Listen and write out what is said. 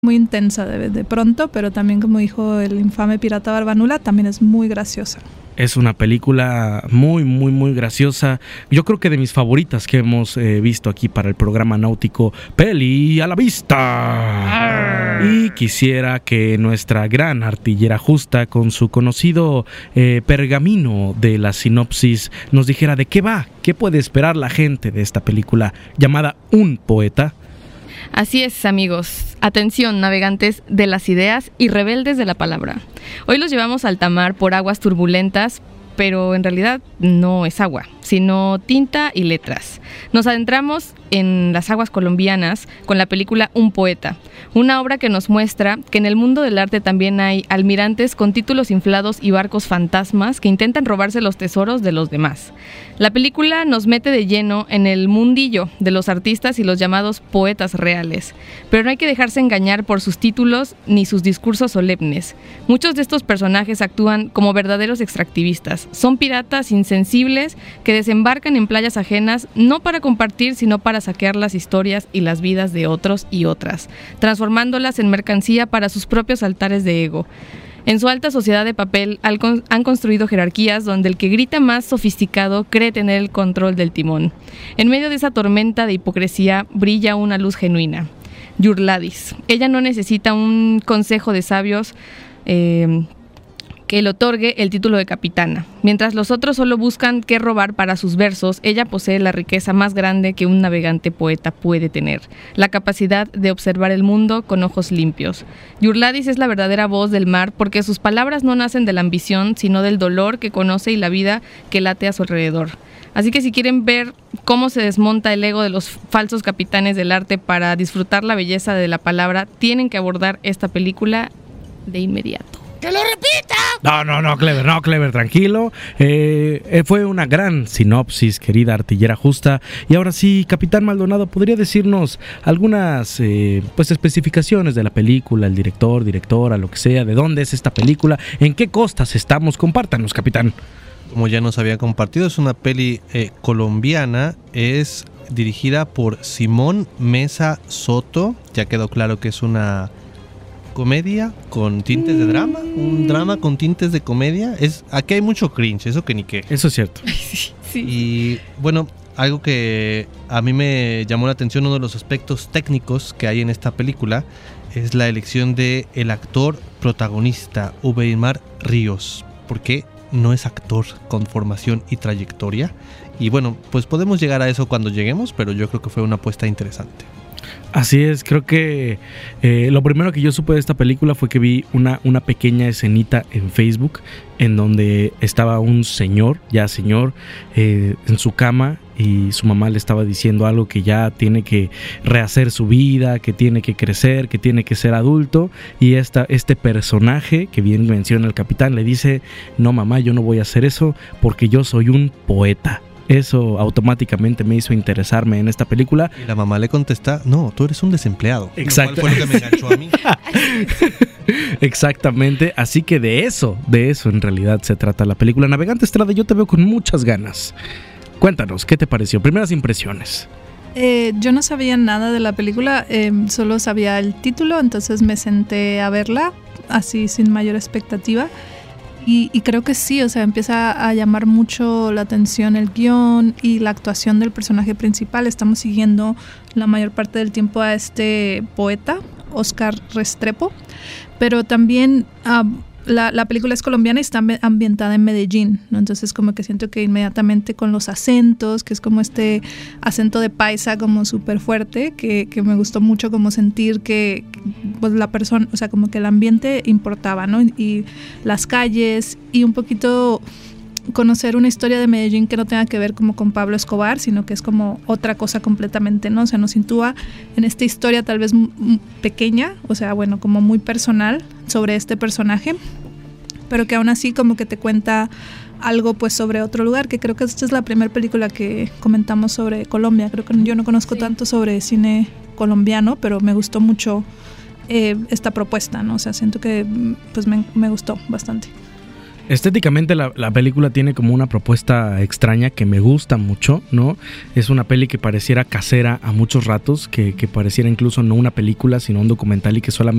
muy intensa de pronto, pero también, como dijo el infame pirata Barbanula, también es muy graciosa. Es una película muy, muy, muy graciosa. Yo creo que de mis favoritas que hemos visto aquí para el programa náutico Peli a la Vista. Y quisiera que nuestra gran artillera justa, con su conocido pergamino de la sinopsis, nos dijera de qué va, qué puede esperar la gente de esta película llamada Un Poeta. Así es, amigos. Atención, navegantes de las ideas y rebeldes de la palabra. Hoy los llevamos a alta mar por aguas turbulentas, pero en realidad no es agua, sino tinta y letras. Nos adentramos en las aguas colombianas con la película Un Poeta, una obra que nos muestra que en el mundo del arte también hay almirantes con títulos inflados y barcos fantasmas que intentan robarse los tesoros de los demás. La película nos mete de lleno en el mundillo de los artistas y los llamados poetas reales, pero no hay que dejarse engañar por sus títulos ni sus discursos solemnes. Muchos de estos personajes actúan como verdaderos extractivistas. Son piratas insensibles que desembarcan en playas ajenas no para compartir, sino para saquear las historias y las vidas de otros y otras, transformándolas en mercancía para sus propios altares de ego. En su alta sociedad de papel han construido jerarquías donde el que grita más sofisticado cree tener el control del timón. En medio de esa tormenta de hipocresía brilla una luz genuina. Yurladis. Ella no necesita un consejo de sabios que le otorgue el título de capitana. Mientras los otros solo buscan qué robar para sus versos, ella posee la riqueza más grande que un navegante poeta puede tener, la capacidad de observar el mundo con ojos limpios. Yurladis es la verdadera voz del mar porque sus palabras no nacen de la ambición, sino del dolor que conoce y la vida que late a su alrededor. Así que si quieren ver cómo se desmonta el ego de los falsos capitanes del arte para disfrutar la belleza de la palabra, tienen que abordar esta película de inmediato. ¡Que lo repita! No, Clever, tranquilo. Fue una gran sinopsis, querida artillera justa. Y ahora sí, Capitán Maldonado, ¿podría decirnos algunas especificaciones de la película, el director, directora, lo que sea, de dónde es esta película, en qué costas estamos? Compártanos, capitán. Como ya nos había compartido, es una peli colombiana, es dirigida por Simón Mesa Soto. Ya quedó claro que es una comedia con tintes de drama, un drama con tintes de comedia. Aquí hay mucho cringe, eso que ni qué. Eso es cierto. Sí. Y bueno, algo que a mí me llamó la atención, uno de los aspectos técnicos que hay en esta película, es la elección de el actor protagonista, Ubeimar Ríos. ¿Por qué no es actor con formación y trayectoria? Y bueno, pues podemos llegar a eso cuando lleguemos, pero yo creo que fue una apuesta interesante. Así es, creo que lo primero que yo supe de esta película fue que vi una pequeña escenita en Facebook en donde estaba un señor en su cama y su mamá le estaba diciendo algo, que ya tiene que rehacer su vida, que tiene que crecer, que tiene que ser adulto, y este personaje que bien menciona el capitán le dice: no mamá, yo no voy a hacer eso porque yo soy un poeta. Eso automáticamente me hizo interesarme en esta película. Y la mamá le contesta: no, tú eres un desempleado. Exacto. Lo cual fue lo que me enganchó a mí. Exactamente, así que de eso en realidad se trata la película. Navegante Estrada, yo te veo con muchas ganas. Cuéntanos, ¿qué te pareció? Primeras impresiones. Yo no sabía nada de la película, solo sabía el título, entonces me senté a verla así sin mayor expectativa. Y creo que sí, o sea, empieza a llamar mucho la atención el guión y la actuación del personaje principal. Estamos siguiendo la mayor parte del tiempo a este poeta, Oscar Restrepo, pero también la película es colombiana y está ambientada en Medellín, ¿no? Entonces como que siento que inmediatamente con los acentos, que es como este acento de paisa como súper fuerte, que me gustó mucho como sentir que pues la persona, o sea, como que el ambiente importaba, ¿no? Y las calles y un poquito conocer una historia de Medellín que no tenga que ver como con Pablo Escobar, sino que es como otra cosa completamente, ¿no? O sea, nos sitúa en esta historia tal vez pequeña, o sea, bueno, como muy personal sobre este personaje, pero que aún así como que te cuenta algo pues sobre otro lugar, que creo que esta es la primera película que comentamos sobre Colombia. Creo que yo no conozco tanto sobre cine colombiano, pero me gustó mucho esta propuesta, ¿no? O sea, siento que pues me gustó bastante. Estéticamente la película tiene como una propuesta extraña que me gusta mucho, ¿no? Es una peli que pareciera casera a muchos ratos, que pareciera incluso no una película, sino un documental y que solamente